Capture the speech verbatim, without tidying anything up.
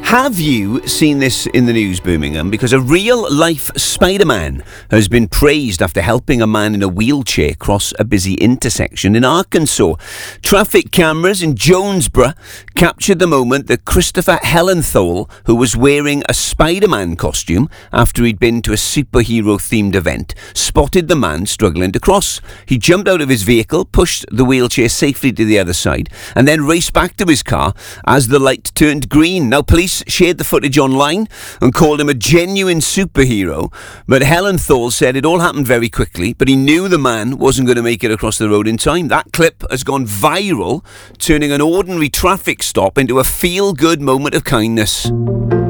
Have you seen this in the news, Birmingham? Because a real-life Spider-Man has been praised after helping a man in a wheelchair cross a busy intersection in Arkansas. Traffic cameras in Jonesboro captured the moment that Christopher Hellenthal, who was wearing a Spider-Man costume after he'd been to a superhero-themed event, spotted the man struggling to cross. He jumped out of his vehicle, pushed the wheelchair safely to the other side, and then raced back to his car as the light turned green. Now, police shared the footage online and called him a genuine superhero, but Hellenthal said it all happened very quickly, but he knew the man wasn't going to make it across the road in time. That clip has gone viral, turning an ordinary traffic stop into a feel-good moment of kindness.